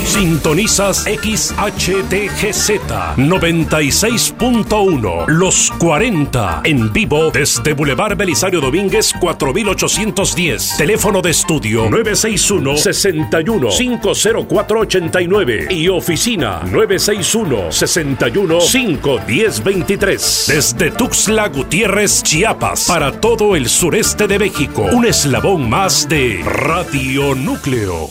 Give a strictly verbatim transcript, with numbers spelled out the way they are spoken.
Sintonizas X H D G Z noventa y seis punto uno, Los cuarenta, en vivo desde Boulevard Belisario Domínguez cuatro mil ochocientos diez. Teléfono de estudio nueve seis uno, seis uno, cinco cero cuatro ocho nueve y oficina nueve seis uno, seis uno, cinco uno cero dos tres. Desde Tuxtla Gutiérrez, Chiapas, para todo el sureste de México, un eslabón más de Radio Núcleo.